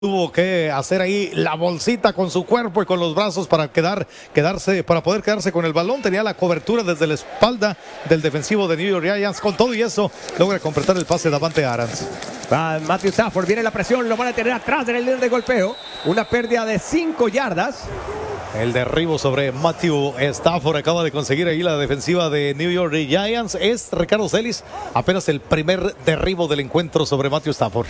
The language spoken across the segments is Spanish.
Tuvo que hacer ahí la bolsita con su cuerpo y con los brazos para poder quedarse con el balón. Tenía la cobertura desde la espalda del defensivo de New York Giants. Con todo y eso, logra completar el pase de Davante Adams. Matthew Stafford, viene la presión, lo van a tener atrás en el líder de golpeo. Una pérdida de 5 yardas. El derribo sobre Matthew Stafford acaba de conseguir ahí la defensiva de New York Giants. Es Ricardo Celis, apenas el primer derribo del encuentro sobre Matthew Stafford.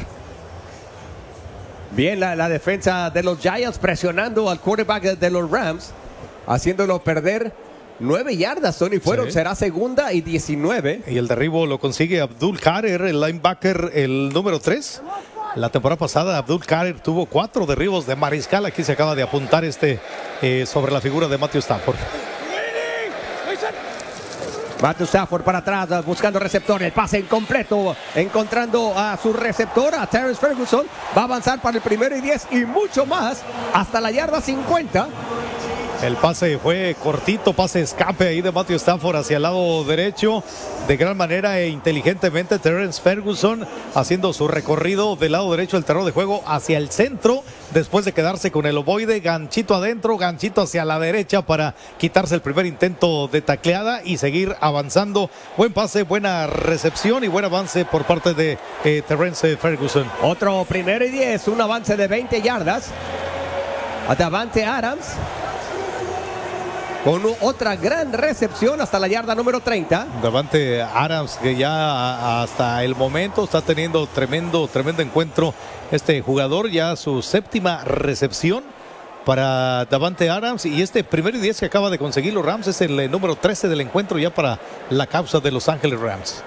Bien la defensa de los Giants presionando al quarterback de los Rams, haciéndolo perder 9 yardas, Tony. Será segunda y 19. Y el derribo lo consigue Abdul Kader, el linebacker, el número 3. La temporada pasada Abdul Kader tuvo 4 derribos de mariscal. Aquí se acaba de apuntar sobre la figura de Matthew Stafford. Matthew Stafford para atrás, buscando receptor, el pase incompleto, encontrando a su receptor, a Terrence Ferguson. Va a avanzar para el 1º y 10 y mucho más, hasta la yarda 50. El pase fue cortito, pase escape ahí de Matthew Stafford hacia el lado derecho. De gran manera e inteligentemente Terrence Ferguson haciendo su recorrido del lado derecho del terreno de juego hacia el centro. Después de quedarse con el ovoide, ganchito adentro, ganchito hacia la derecha para quitarse el primer intento de tacleada y seguir avanzando. Buen pase, buena recepción y buen avance por parte de Terrence Ferguson. Otro 1º y 10, un avance de 20 yardas. A Davante Adams con otra gran recepción hasta la yarda número 30. Davante Adams, que ya hasta el momento está teniendo tremendo encuentro este jugador, ya su 7ª recepción para Davante Adams, y este 1º y 10 que acaba de conseguir los Rams es el número 13 del encuentro ya para la causa de Los Ángeles Rams.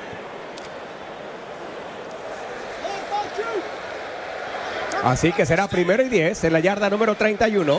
Así que será 1º y 10 en la yarda número 31.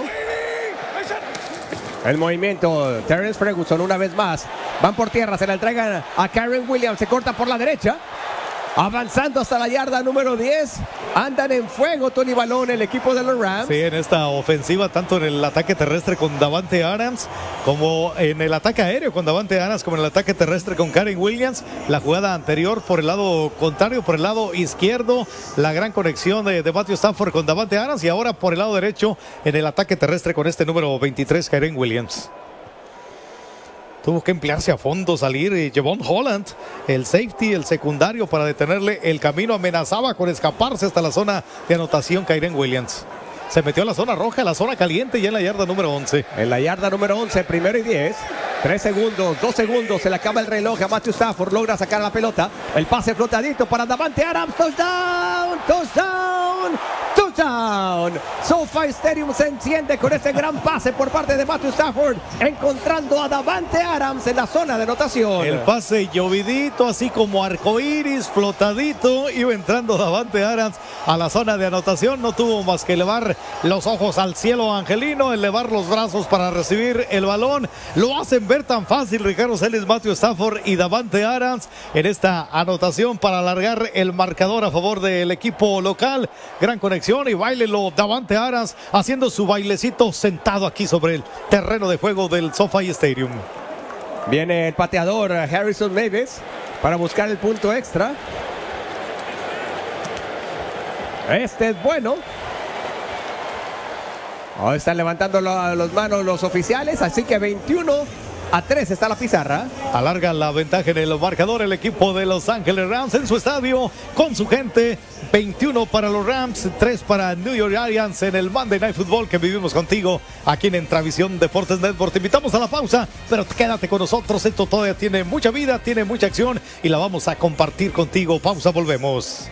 El movimiento, Terrence Ferguson una vez más. Van por tierra, se la entregan a Kyren Williams, se corta por la derecha. Avanzando hasta la yarda número 10. Andan en fuego, Tony Balón, el equipo de los Rams. Sí, en esta ofensiva, tanto en el ataque terrestre con Davante Adams, como en el ataque aéreo con Davante Adams, como en el ataque terrestre con Kyren Williams. La jugada anterior por el lado contrario, por el lado izquierdo, la gran conexión de Matthew Stafford con Davante Adams, y ahora por el lado derecho en el ataque terrestre con este número 23, Kyren Williams. Tuvo que emplearse a fondo, salir Javon Holland, el safety, el secundario, para detenerle el camino. Amenazaba con escaparse hasta la zona de anotación Kyren Williams. Se metió a la zona roja, la zona caliente, ya en la yarda número 11. En la yarda número 11, 1º y 10. 3 segundos, 2 segundos, se le acaba el reloj a Matthew Stafford. Logra sacar la pelota. El pase flotadito para Davante Adams. Touchdown, touchdown, touchdown. SoFi Stadium se enciende con este gran pase por parte de Matthew Stafford, encontrando a Davante Adams en la zona de anotación. El pase llovidito, así como arcoíris, flotadito. Iba entrando Davante Adams a la zona de anotación. No tuvo más que elevar los ojos al cielo angelino, elevar los brazos para recibir el balón. Lo hacen ver tan fácil Ricardo Celis, Matthew Stafford y Davante Adams en esta anotación para alargar el marcador a favor del equipo local. Gran conexión y bailelo Davante Adams haciendo su bailecito sentado aquí sobre el terreno de juego del SoFi Stadium. Viene el pateador Harrison Mavis para buscar el punto extra. Este es bueno. Ahora están levantando las manos los oficiales, así que 21-3 está la pizarra. Alarga la ventaja en el marcador el equipo de Los Ángeles Rams en su estadio con su gente. 21 para los Rams, 3 para New York Giants en el Monday Night Football que vivimos contigo aquí en Entravisión Deportes Network. Te invitamos a la pausa, pero quédate con nosotros. Esto todavía tiene mucha vida, tiene mucha acción y la vamos a compartir contigo. Pausa, volvemos.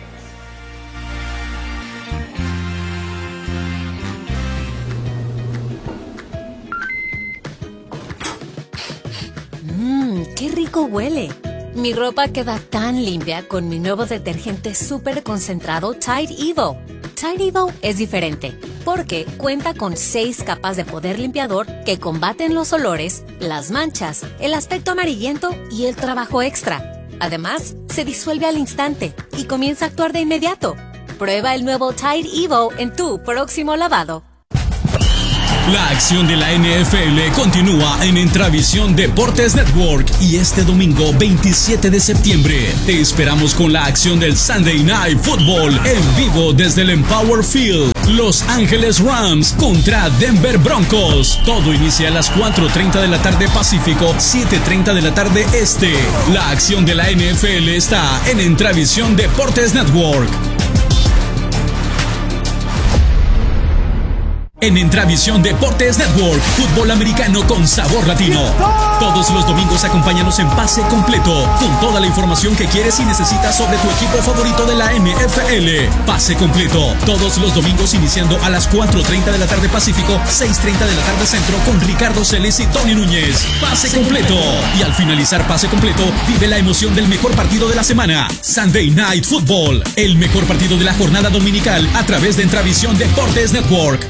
¡Qué rico huele! Mi ropa queda tan limpia con mi nuevo detergente súper concentrado Tide Evo. Tide Evo es diferente porque cuenta con 6 capas de poder limpiador que combaten los olores, las manchas, el aspecto amarillento y el trabajo extra. Además, se disuelve al instante y comienza a actuar de inmediato. Prueba el nuevo Tide Evo en tu próximo lavado. La acción de la NFL continúa en Entravisión Deportes Network y este domingo 27 de septiembre te esperamos con la acción del Sunday Night Football en vivo desde el Empower Field. Los Ángeles Rams contra Denver Broncos. Todo inicia a las 4:30 de la tarde Pacífico, 7:30 de la tarde Este. La acción de la NFL está en Entravisión Deportes Network. En Entravisión Deportes Network, fútbol americano con sabor latino. Todos los domingos acompáñanos en Pase Completo, con toda la información que quieres y necesitas sobre tu equipo favorito de la NFL. Pase Completo, todos los domingos iniciando a las 4:30 de la tarde Pacífico, 6:30 de la tarde Centro, con Ricardo Celis y Tony Núñez. Pase Completo. Y al finalizar Pase Completo, vive la emoción del mejor partido de la semana. Sunday Night Football, el mejor partido de la jornada dominical a través de Entravisión Deportes Network.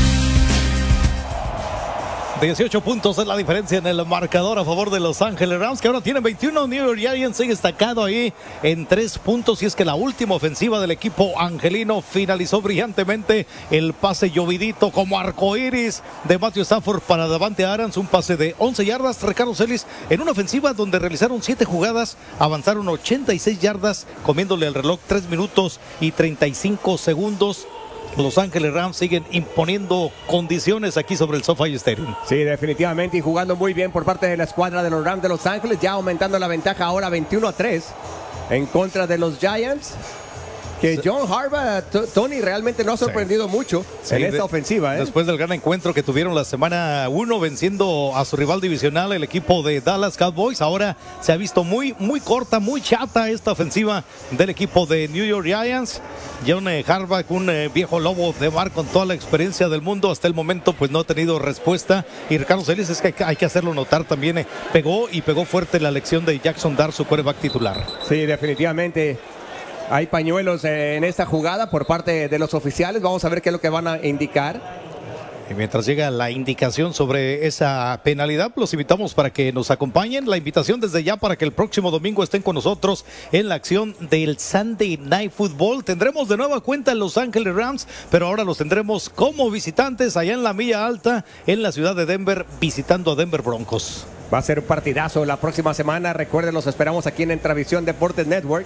18 puntos es la diferencia en el marcador a favor de Los Ángeles Rams, que ahora tienen 21. New York Giants sigue destacado ahí en 3 puntos. Y es que la última ofensiva del equipo angelino finalizó brillantemente el pase llovidito como arcoíris de Matthew Stafford para Davante Adams. Un pase de 11 yardas, Ricardo Celis, en una ofensiva donde realizaron 7 jugadas, avanzaron 86 yardas, comiéndole al reloj 3 minutos y 35 segundos. Los Ángeles Rams siguen imponiendo condiciones aquí sobre el SoFi Stadium. Sí, definitivamente, y jugando muy bien por parte de la escuadra de los Rams de Los Ángeles, ya aumentando la ventaja ahora 21-3 en contra de los Giants. Que John Harbaugh, Tony, realmente no ha sorprendido mucho en esta ofensiva. Después del gran encuentro que tuvieron la semana 1 venciendo a su rival divisional, el equipo de Dallas Cowboys, ahora se ha visto muy corta, muy chata esta ofensiva del equipo de New York Giants. John Harbaugh, un viejo lobo de mar con toda la experiencia del mundo, hasta el momento pues no ha tenido respuesta. Y Ricardo Celis, es que hay que hacerlo notar también, pegó fuerte la elección de Jackson Dart, su quarterback titular. Sí, definitivamente. Hay pañuelos en esta jugada por parte de los oficiales. Vamos a ver qué es lo que van a indicar. Y mientras llega la indicación sobre esa penalidad, los invitamos para que nos acompañen. La invitación desde ya para que el próximo domingo estén con nosotros en la acción del Sunday Night Football. Tendremos de nueva cuenta en Los Ángeles Rams, pero ahora los tendremos como visitantes allá en la Milla Alta, en la ciudad de Denver, visitando a Denver Broncos. Va a ser un partidazo la próxima semana. Recuerden, los esperamos aquí en Entravisión Deportes Network.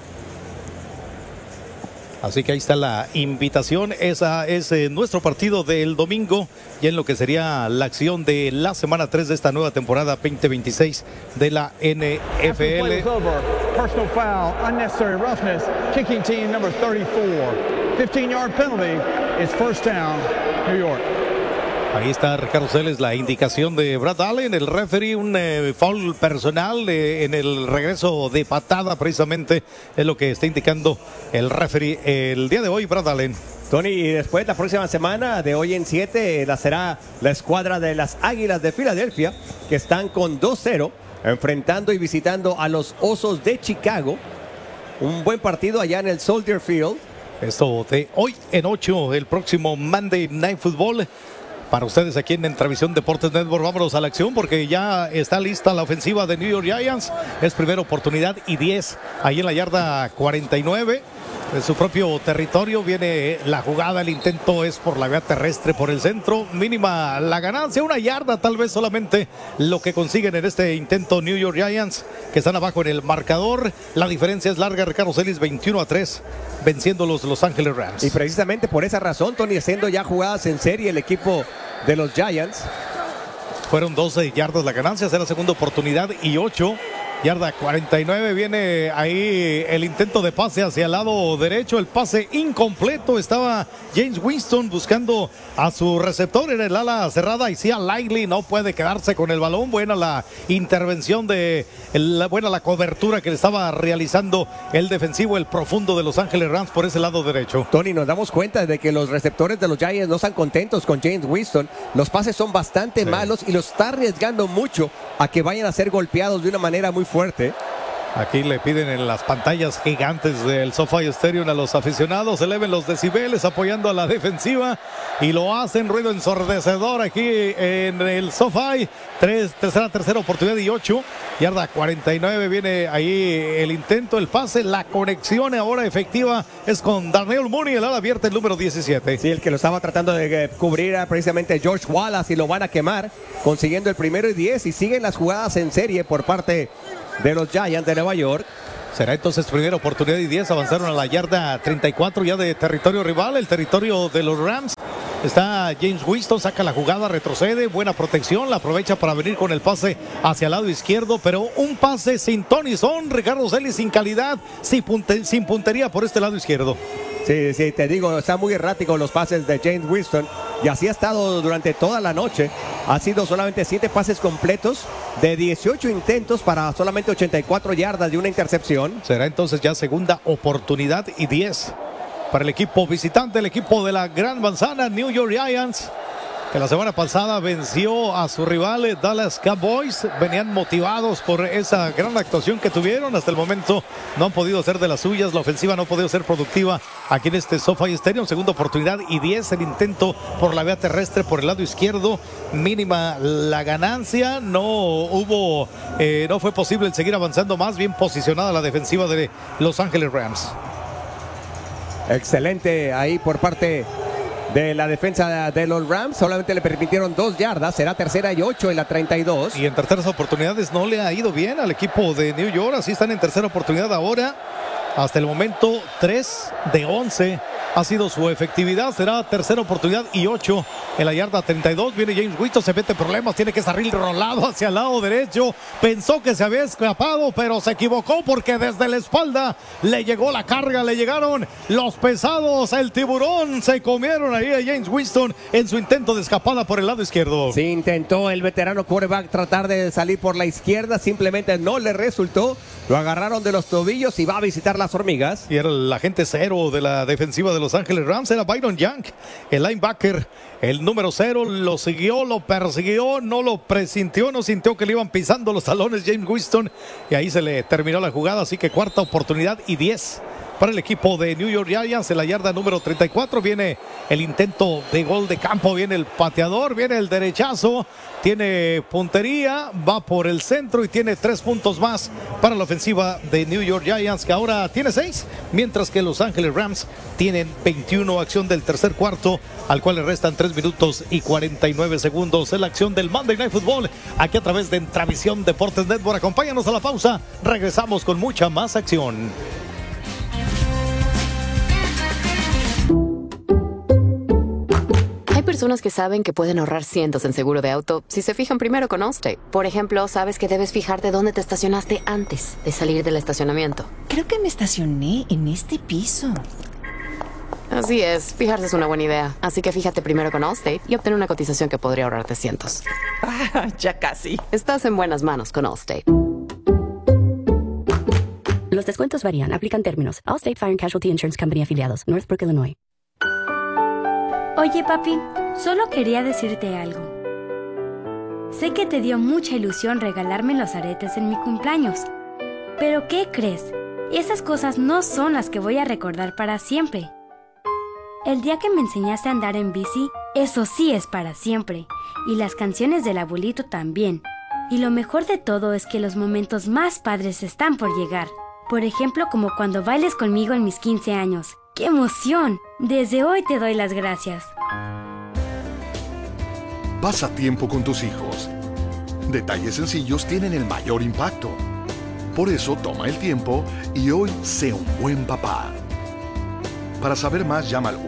Así que ahí está la invitación. Esa es nuestro partido del domingo y en lo que sería la acción de la semana 3 de esta nueva temporada 2026 de la NFL. Personal foul, unnecessary roughness, kicking team number 34. 15-yard penalty. It's first down, New York. Ahí está, Ricardo Celes, la indicación de Brad Allen, el referee, un foul personal en el regreso de patada, precisamente es lo que está indicando el referee el día de hoy, Brad Allen. Tony, y después la próxima semana, de hoy en 7, la será la escuadra de las Águilas de Filadelfia, que están con 2-0, enfrentando y visitando a los Osos de Chicago. Un buen partido allá en el Soldier Field. Esto de hoy en 8, el próximo Monday Night Football. Para ustedes aquí en Entravisión Deportes Network, vámonos a la acción porque ya está lista la ofensiva de New York Giants. Es primera oportunidad y 10 ahí en la yarda 49. En su propio territorio viene la jugada, el intento es por la vía terrestre, por el centro, mínima la ganancia, 1 yarda tal vez solamente lo que consiguen en este intento New York Giants, que están abajo en el marcador. La diferencia es larga, Ricardo Celis, 21-3, venciendo Los Ángeles Rams. Y precisamente por esa razón, Tony, haciendo ya jugadas en serie el equipo de los Giants. Fueron 12 yardas la ganancia, será segunda oportunidad y 8. Yarda 49, viene ahí el intento de pase hacia el lado derecho, el pase incompleto, estaba James Winston buscando a su receptor en el ala cerrada, y Sia Likely no puede quedarse con el balón. Buena la intervención buena la cobertura que le estaba realizando el defensivo, el profundo de Los Ángeles Rams por ese lado derecho. Tony, nos damos cuenta de que los receptores de los Giants no están contentos con James Winston, los pases son bastante malos y los está arriesgando mucho a que vayan a ser golpeados de una manera muy fuerte. Aquí le piden en las pantallas gigantes del SoFi Stadium a los aficionados, eleven los decibeles apoyando a la defensiva y lo hacen, ruido ensordecedor aquí en el SoFi. Tercera oportunidad y 8, yarda 49, viene ahí el intento, el pase, la conexión ahora efectiva es con Darnell Mooney, el ala abierta, el número 17. Sí, el que lo estaba tratando de cubrir era precisamente George Wallace y lo van a quemar, consiguiendo el 1º y 10 y siguen las jugadas en serie por parte de los Giants de Nueva York. Será entonces primera oportunidad y 10, avanzaron a la yarda 34 ya de territorio rival, el territorio de los Rams. Está James Winston, saca la jugada, retrocede, buena protección, la aprovecha para venir con el pase hacia el lado izquierdo, pero un pase sin Tony Son, Ricardo Celis sin calidad, sin puntería por este lado izquierdo. Sí, te digo, están muy erráticos los pases de James Winston y así ha estado durante toda la noche. Ha sido solamente 7 pases completos de 18 intentos para solamente 84 yardas de una intercepción. Será entonces ya segunda oportunidad y 10 para el equipo visitante, el equipo de la Gran Manzana, New York Giants, que la semana pasada venció a su rival Dallas Cowboys. Venían motivados por esa gran actuación que tuvieron. Hasta el momento no han podido ser de las suyas. La ofensiva no ha podido ser productiva aquí en este SoFi Stadium. Segunda oportunidad y 10. El intento por la vía terrestre por el lado izquierdo. Mínima la ganancia. No fue posible el seguir avanzando más. Bien posicionada la defensiva de Los Ángeles Rams. Excelente ahí por parte de la defensa de los Rams. Solamente le permitieron 2 yardas. Será tercera y 8 en la 32. Y en terceras oportunidades no le ha ido bien al equipo de New York. Así están en tercera oportunidad ahora. Hasta el momento 3 de 11 ha sido su efectividad. Será tercera oportunidad y 8 en la yarda 32. Viene James Winston, se mete problemas, tiene que salir rolado hacia el lado derecho. Pensó que se había escapado, pero se equivocó porque desde la espalda le llegó la carga, le llegaron los pesados. El tiburón se comieron ahí a James Winston en su intento de escapada por el lado izquierdo. Sí, intentó el veterano quarterback tratar de salir por la izquierda, simplemente no le resultó. Lo agarraron de los tobillos y va a visitar las hormigas. Y era el agente 0 de la defensiva de Los Ángeles Rams, era Byron Young, el linebacker, el número 0, lo siguió, lo persiguió, no lo presintió, no sintió que le iban pisando los talones James Winston y ahí se le terminó la jugada, así que cuarta oportunidad y 10 para el equipo de New York Giants. En la yarda número 34 viene el intento de gol de campo, viene el pateador, viene el derechazo, tiene puntería, va por el centro y tiene 3 puntos más para la ofensiva de New York Giants, que ahora tiene 6, mientras que Los Ángeles Rams tienen 21. Acción del tercer cuarto, al cual le restan 3 minutos y 49 segundos en la acción del Monday Night Football, aquí a través de Entravisión Deportes Network. Acompáñanos a la pausa, regresamos con mucha más acción. Hay personas que saben que pueden ahorrar cientos en seguro de auto si se fijan primero con Allstate. Por ejemplo, sabes que debes fijarte dónde te estacionaste antes de salir del estacionamiento. Creo que me estacioné en este piso. Así es, fijarse es una buena idea. Así que fíjate primero con Allstate y obtén una cotización que podría ahorrarte cientos. Ya casi. Estás en buenas manos con Allstate. Los descuentos varían, aplican términos. Allstate Fire and Casualty Insurance Company afiliados, Northbrook, Illinois. Oye, papi, solo quería decirte algo. Sé que te dio mucha ilusión regalarme los aretes en mi cumpleaños. Pero ¿qué crees? Esas cosas no son las que voy a recordar para siempre. El día que me enseñaste a andar en bici, eso sí es para siempre. Y las canciones del abuelito también. Y lo mejor de todo es que los momentos más padres están por llegar. Por ejemplo, como cuando bailes conmigo en mis 15 años. ¡Qué emoción! Desde hoy te doy las gracias. Pasa tiempo con tus hijos. Detalles sencillos tienen el mayor impacto. Por eso toma el tiempo y hoy sé un buen papá. Para saber más, llama al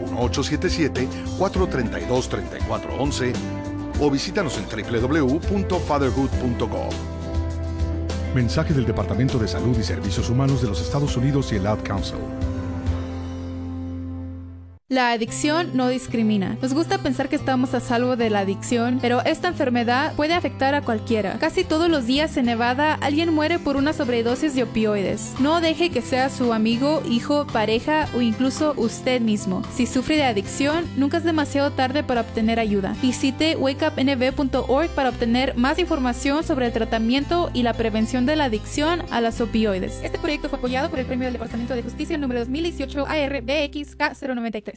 1-877-432-3411 o visítanos en www.fatherhood.gov. Mensaje del Departamento de Salud y Servicios Humanos de los Estados Unidos y el Ad Council. La adicción no discrimina. Nos gusta pensar que estamos a salvo de la adicción, pero esta enfermedad puede afectar a cualquiera. Casi todos los días en Nevada alguien muere por una sobredosis de opioides. No deje que sea su amigo, hijo, pareja o incluso usted mismo. Si sufre de adicción, nunca es demasiado tarde para obtener ayuda. Visite wakeupnv.org para obtener más información sobre el tratamiento y la prevención de la adicción a las opioides. Este proyecto fue apoyado por el Premio del Departamento de Justicia número 2018 ARBXK093.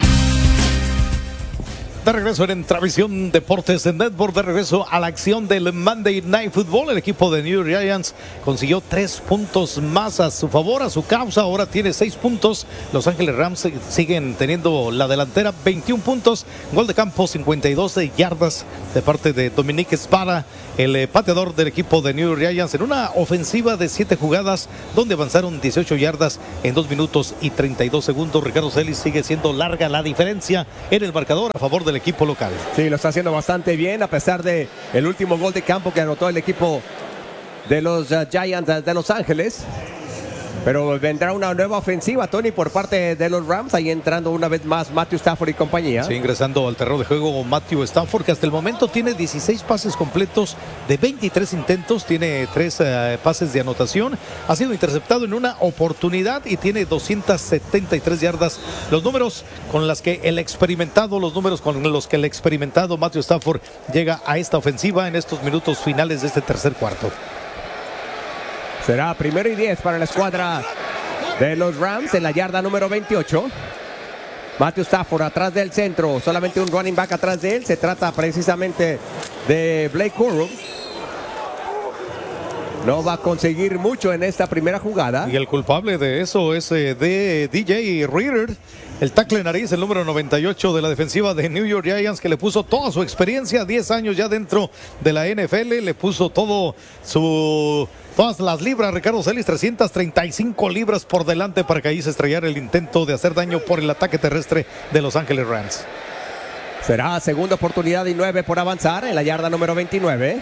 De regreso en Travisión Deportes de Network, de regreso a la acción del Monday Night Football. El equipo de New York Giants consiguió 3 puntos más a su favor, a su causa. Ahora tiene 6 puntos. Los Ángeles Rams siguen teniendo la delantera, 21 puntos. Gol de campo, 52 yardas de parte de Dominique Espada, el pateador del equipo de New York Giants, en una ofensiva de 7 jugadas donde avanzaron 18 yardas en 2 minutos y 32 segundos. Ricardo Celis, sigue siendo larga la diferencia en el marcador a favor del equipo local. Sí, lo está haciendo bastante bien a pesar de el último gol de campo que anotó el equipo de los Giants de Los Ángeles. Pero vendrá una nueva ofensiva, Tony, por parte de los Rams. Ahí entrando una vez más Matthew Stafford y compañía. Sí, ingresando al terreno de juego Matthew Stafford, que hasta el momento tiene 16 pases completos de 23 intentos. Tiene 3 pases de anotación. Ha sido interceptado en una oportunidad y tiene 273 yardas. Los números con los que el experimentado Matthew Stafford llega a esta ofensiva en estos minutos finales de este tercer cuarto. Será 1st y 10 para la escuadra de los Rams en la yarda número 28. Matthew Stafford atrás del centro, solamente un running back atrás de él. Se trata precisamente de Blake Corum. No va a conseguir mucho en esta primera jugada. Y el culpable de eso es de DJ Reader, el tackle nariz, el número 98 de la defensiva de New York Giants, que le puso toda su experiencia, 10 años ya dentro de la NFL, le puso todas las libras, Ricardo Celis, 335 libras por delante para que ahí se estrellara el intento de hacer daño por el ataque terrestre de Los Ángeles Rams. Será segunda oportunidad y 9 por avanzar en la yarda número 29.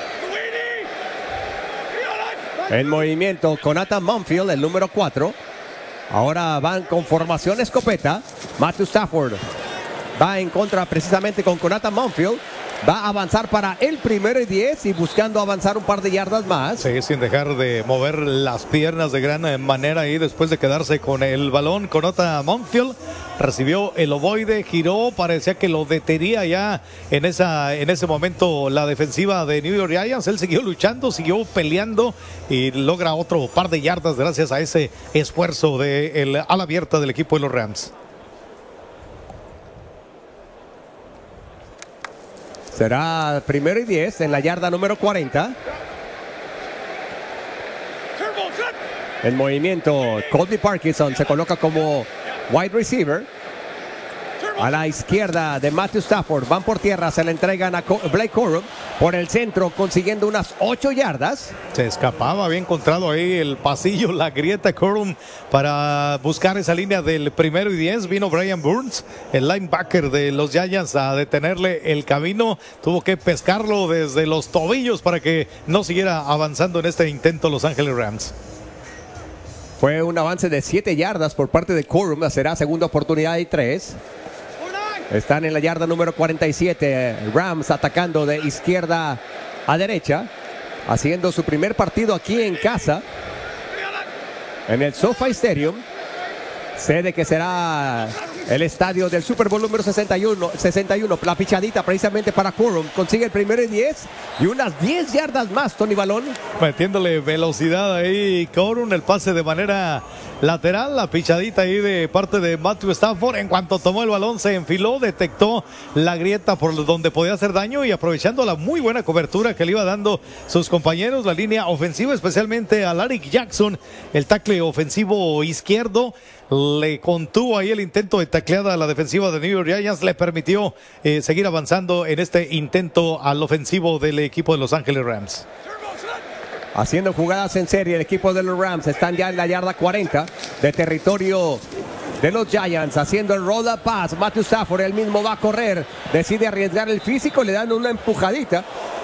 En movimiento con Nathan Monfield, el número 4. Ahora van con formación escopeta. Matthew Stafford va en contra precisamente con Nathan Monfield. Va a avanzar para el 1st y 10 y buscando avanzar un par de yardas más. Sí, sin dejar de mover las piernas de gran manera ahí después de quedarse con el balón. Nathan Monfield recibió el ovoide, giró, parecía que lo detenía ya en ese momento la defensiva de New York Giants. Él siguió luchando, siguió peleando y logra otro par de yardas gracias a ese esfuerzo de ala abierta del equipo de los Rams. Será 1st y 10 en la yarda número 40. En movimiento, Colby Parkinson se coloca como wide receiver. A la izquierda de Matthew Stafford, van por tierra, se le entregan a Blake Corum por el centro, consiguiendo unas 8 yardas. Se escapaba, había encontrado ahí el pasillo, la grieta Corum para buscar esa línea del 1st y 10. Vino Brian Burns, el linebacker de los Giants, a detenerle el camino. Tuvo que pescarlo desde los tobillos para que no siguiera avanzando en este intento Los Ángeles Rams. Fue un avance de 7 yardas por parte de Corum. Será segunda oportunidad y 3. Están en la yarda número 47. Rams atacando de izquierda a derecha, haciendo su primer partido aquí en casa, en el SoFi Stadium, sede que será el estadio del Super Bowl número 61. La pichadita precisamente para Corum. Consigue el 1st y 10 y unas 10 yardas más, Tony Balón. Metiéndole velocidad ahí Corum, el pase de manera lateral, la pichadita ahí de parte de Matthew Stafford. En cuanto tomó el balón se enfiló, detectó la grieta por donde podía hacer daño y aprovechando la muy buena cobertura que le iba dando sus compañeros, la línea ofensiva, especialmente a Larry Jackson, el tackle ofensivo izquierdo, le contuvo ahí el intento de tacleada a la defensiva de New York Giants, le permitió seguir avanzando en este intento al ofensivo del equipo de Los Ángeles Rams. Haciendo jugadas en serie, el equipo de los Rams están ya en la yarda 40 de territorio de los Giants, haciendo el roll up pass. Matthew Stafford, él mismo va a correr, decide arriesgar el físico, le dan una empujadita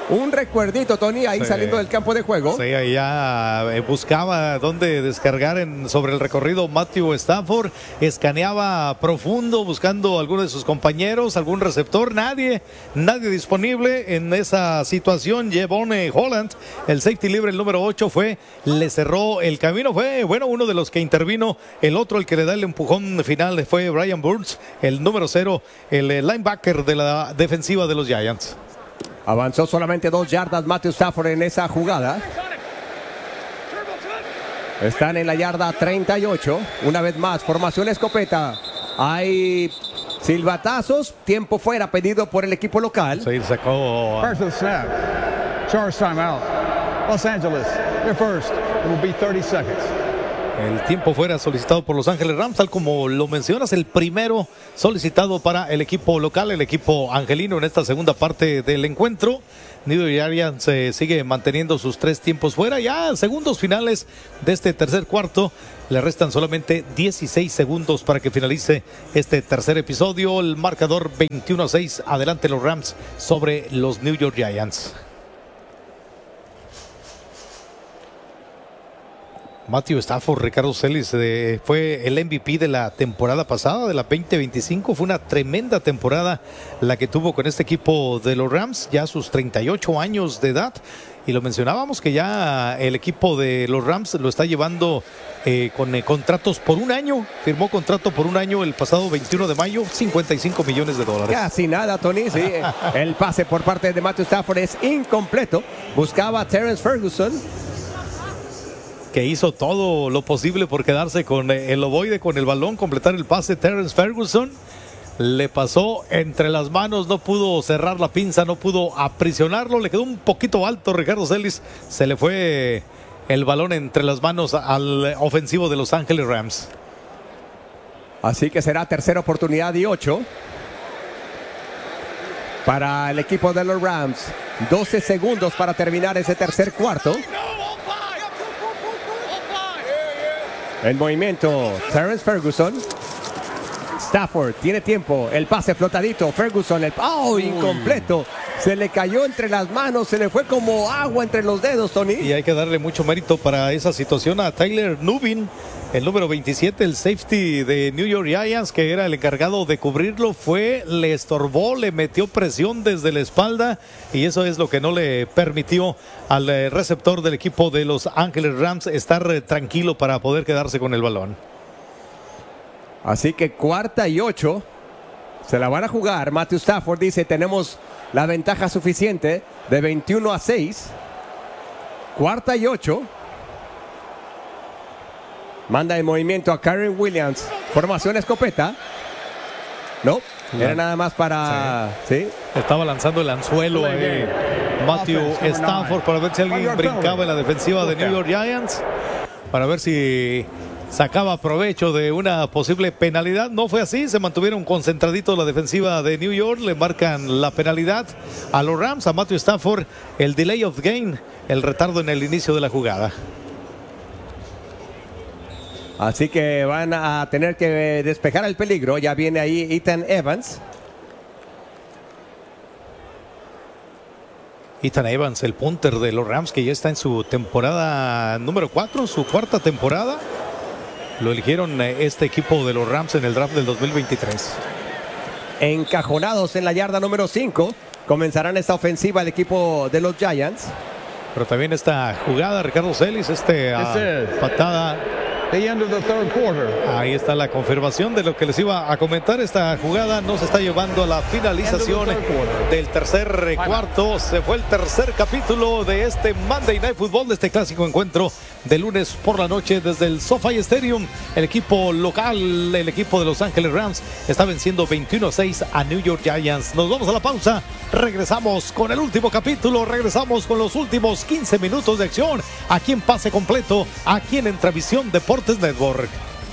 Un recuerdito, Tony, ahí saliendo del campo de juego. Sí, ahí ya buscaba dónde descargar sobre el recorrido Matthew Stafford. Escaneaba profundo buscando a alguno de sus compañeros, algún receptor. Nadie disponible en esa situación. Jevon Holland, el safety libre, el número 8, le cerró el camino. Fue, uno de los que intervino. El otro, el que le da el empujón final, fue Brian Burns, el número 0, el linebacker de la defensiva de los Giants. Avanzó solamente 2 yardas Matthew Stafford en esa jugada. Están en la yarda 38. Una vez más, formación escopeta. Hay silbatazos. Tiempo fuera pedido por el equipo local. Sí, sacó. First of the snap. Charge timeout. Los Angeles, your first. It will be 30 seconds. El tiempo fuera solicitado por Los Ángeles Rams, tal como lo mencionas, el primero solicitado para el equipo local, el equipo angelino en esta segunda parte del encuentro. New York Giants sigue manteniendo sus 3 tiempos fuera. Ya segundos finales de este tercer cuarto. Le restan solamente 16 segundos para que finalice este tercer episodio. El marcador 21-6. Adelante los Rams sobre los New York Giants. Matthew Stafford, Ricardo Celis, fue el MVP de la temporada pasada, de la 2025. Fue una tremenda temporada la que tuvo con este equipo de los Rams, ya a sus 38 años de edad. Y lo mencionábamos que ya el equipo de los Rams lo está llevando con contratos por un año. Firmó contrato por un año el pasado 21 de mayo, $55 millones. Casi nada, Tony. Sí. El pase por parte de Matthew Stafford es incompleto. Buscaba a Terrence Ferguson, que hizo todo lo posible por quedarse con el ovoide, con el balón, completar el pase. Terrence Ferguson le pasó entre las manos, no pudo cerrar la pinza, no pudo aprisionarlo, le quedó un poquito alto Ricardo Celis, se le fue el balón entre las manos al ofensivo de Los Ángeles Rams. Así que será tercera oportunidad y 8 para el equipo de los Rams. 12 segundos para terminar ese tercer cuarto. En movimiento, Terrence Ferguson. Stafford tiene tiempo. El pase flotadito. Ferguson, incompleto. Se le cayó entre las manos. Se le fue como agua entre los dedos, Tony. Y hay que darle mucho mérito para esa situación a Tyler Nubin, el número 27, el safety de New York Giants, que era el encargado de cubrirlo. Le estorbó, le metió presión desde la espalda, y eso es lo que no le permitió al receptor del equipo de Los Ángeles Rams estar tranquilo para poder quedarse con el balón. Así que 4ª y 8. Se la van a jugar. Matthew Stafford dice: tenemos la ventaja suficiente de 21-6. 4ª y 8. Manda en movimiento a Karen Williams. Formación escopeta. No, era nada más para... ¿Sí? Estaba lanzando el anzuelo Matthew Stafford para ver si alguien brincaba en la defensiva de New York Giants, para ver si sacaba provecho de una posible penalidad. No fue así, se mantuvieron concentraditos la defensiva de New York. Le marcan la penalidad a los Rams, a Matthew Stafford, el delay of game, el retardo en el inicio de la jugada. Así que van a tener que despejar el peligro. Ya viene ahí Ethan Evans. Ethan Evans, el punter de los Rams, que ya está en su temporada número 4, su 4ª temporada. Lo eligieron este equipo de los Rams en el draft del 2023. Encajonados en la yarda número 5. Comenzarán esta ofensiva el equipo de los Giants. Pero también esta jugada, Ricardo Celis, patada. The end of the third quarter. Ahí está la confirmación de lo que les iba a comentar. Esta jugada no se está llevando a la finalización del tercer cuarto. Se fue el tercer capítulo de este Monday Night Football, de este clásico encuentro de lunes por la noche desde el SoFi Stadium. El equipo local, el equipo de Los Ángeles Rams, está venciendo 21-6 a New York Giants. Nos vamos a la pausa. Regresamos con el último capítulo. Regresamos con los últimos 15 minutos de acción aquí en Pase Completo, aquí en Entravisión Deportes Network.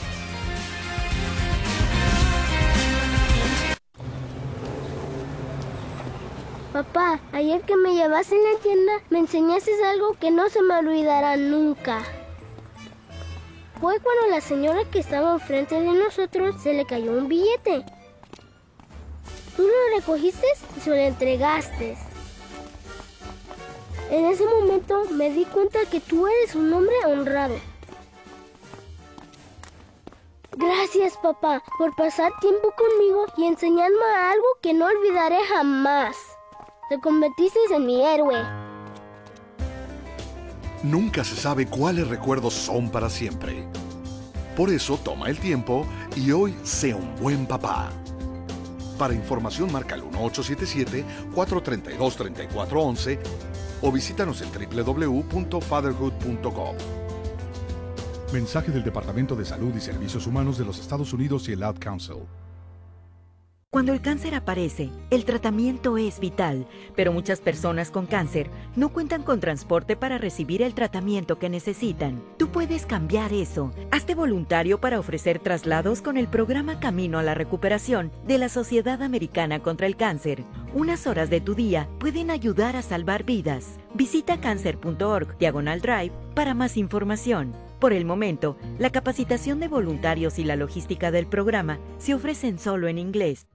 Papá, ayer que me llevaste en la tienda, me enseñaste algo que no se me olvidará nunca. Fue cuando la señora que estaba enfrente de nosotros se le cayó un billete. Tú lo recogiste y se lo entregaste. En ese momento me di cuenta que tú eres un hombre honrado. Gracias, papá, por pasar tiempo conmigo y enseñarme algo que no olvidaré jamás. Te convertiste en mi héroe. Nunca se sabe cuáles recuerdos son para siempre. Por eso toma el tiempo y hoy sé un buen papá. Para información marca el 1877-432-3411 o visítanos en www.fatherhood.com. Mensaje del Departamento de Salud y Servicios Humanos de los Estados Unidos y el Ad Council. Cuando el cáncer aparece, el tratamiento es vital, pero muchas personas con cáncer no cuentan con transporte para recibir el tratamiento que necesitan. Tú puedes cambiar eso. Hazte voluntario para ofrecer traslados con el programa Camino a la Recuperación de la Sociedad Americana contra el Cáncer. Unas horas de tu día pueden ayudar a salvar vidas. Visita cancer.org/drive para más información. Por el momento, la capacitación de voluntarios y la logística del programa se ofrecen solo en inglés.